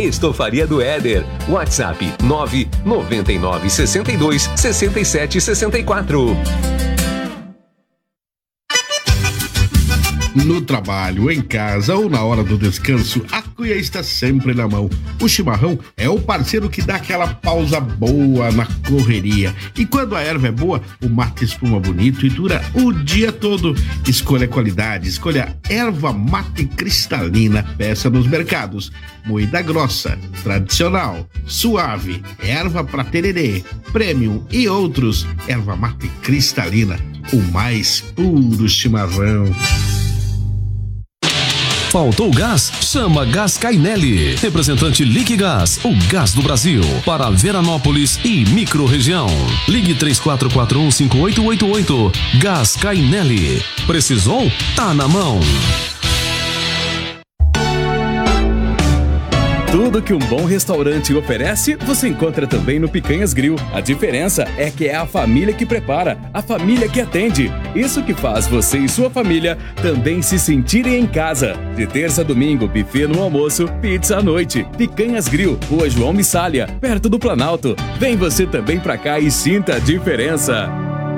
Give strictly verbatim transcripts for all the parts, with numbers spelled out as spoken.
Estofaria do Éder. WhatsApp nove nove nove, seis dois, seis sete, seis quatro. No trabalho, em casa ou na hora do descanso, a cuia está sempre na mão. O chimarrão é o parceiro que dá aquela pausa boa na correria. E quando a erva é boa, o mate espuma bonito e dura o dia todo. Escolha qualidade, escolha erva mate cristalina, peça nos mercados. Moída grossa, tradicional, suave, erva pra tererê, premium e outros. Erva mate cristalina, o mais puro chimarrão. Faltou gás? Chama Gás Cainelli. Representante Liquigás, o gás do Brasil. Para Veranópolis e microrregião. Ligue três quatro quatro um, cinco oito oito oito. Gás Cainelli. Precisou? Tá na mão. Tudo que um bom restaurante oferece, você encontra também no Picanhas Grill. A diferença é que é a família que prepara, a família que atende. Isso que faz você e sua família também se sentirem em casa. De terça a domingo, buffet no almoço, pizza à noite. Picanhas Grill, Rua João Missalha, perto do Planalto. Vem você também pra cá e sinta a diferença.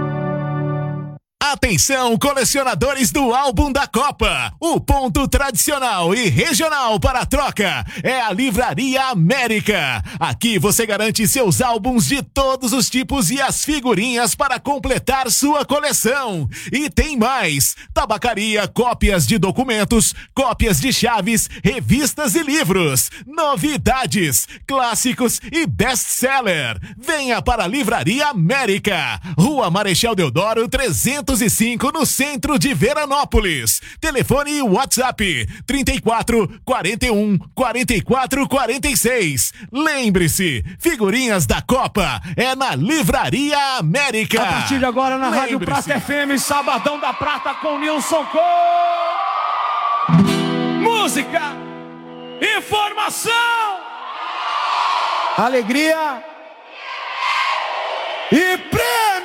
Atenção, colecionadores do álbum da Copa. O ponto tradicional e regional para troca é a Livraria América. Aqui você garante seus álbuns de todos os tipos e as figurinhas para completar sua coleção. E tem mais: tabacaria, cópias de documentos, cópias de chaves, revistas e livros, novidades, clássicos e best-seller. Venha para a Livraria América, Rua Marechal Deodoro trezentos e cinco, no centro de Veranópolis. Telefone e WhatsApp trinta e quatro, quarenta e um, quarenta e quatro, quarenta e seis. Lembre-se, figurinhas da Copa é na Livraria América. A partir de agora na Rádio Prata F M, Sabadão da Prata com Nilson Com. Música, informação, alegria e prêmio.